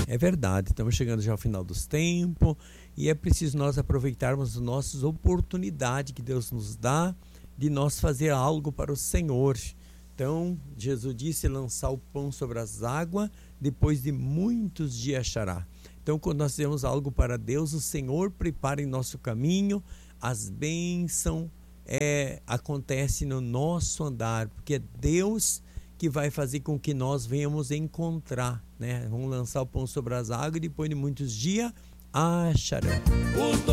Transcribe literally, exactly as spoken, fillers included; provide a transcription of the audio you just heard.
É verdade, estamos chegando já ao final dos tempos e é preciso nós aproveitarmos as nossas oportunidades que Deus nos dá de nós fazer algo para o Senhor. Então, Jesus disse lançar o pão sobre as águas, depois de muitos dias achará. Então, quando nós fizemos algo para Deus, o Senhor prepara em nosso caminho, as bênçãos é, acontecem no nosso andar, porque é Deus que vai fazer com que nós venhamos encontrar, né? Vamos lançar o pão sobre as águas e depois de muitos dias acharão.